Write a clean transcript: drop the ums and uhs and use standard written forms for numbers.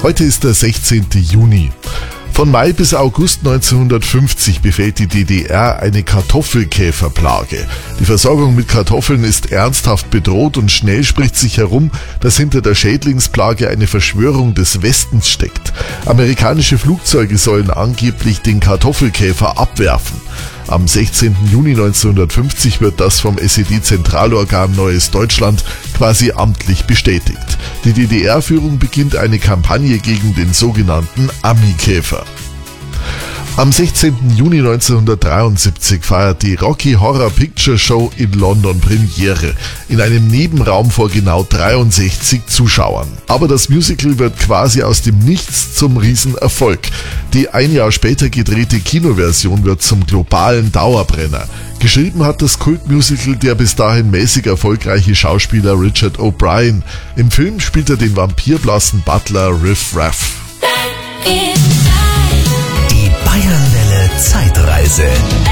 Heute ist der 16. Juni. Von Mai bis August 1950 befällt die DDR eine Kartoffelkäferplage. Die Versorgung mit Kartoffeln ist ernsthaft bedroht und schnell spricht sich herum, dass hinter der Schädlingsplage eine Verschwörung des Westens steckt. Amerikanische Flugzeuge sollen angeblich den Kartoffelkäfer abwerfen. Am 16. Juni 1950 wird das vom SED-Zentralorgan Neues Deutschland quasi amtlich bestätigt. Die DDR-Führung beginnt eine Kampagne gegen den sogenannten Ami-Käfer. Am 16. Juni 1973 feiert die Rocky Horror Picture Show in London Premiere, in einem Nebenraum vor genau 63 Zuschauern. Aber das Musical wird quasi aus dem Nichts zum Riesenerfolg. Die ein Jahr später gedrehte Kinoversion wird zum globalen Dauerbrenner. Geschrieben hat das Kultmusical der bis dahin mäßig erfolgreiche Schauspieler Richard O'Brien. Im Film spielt er den vampirblassen Butler Riff Raff. Bayernwelle Zeitreise.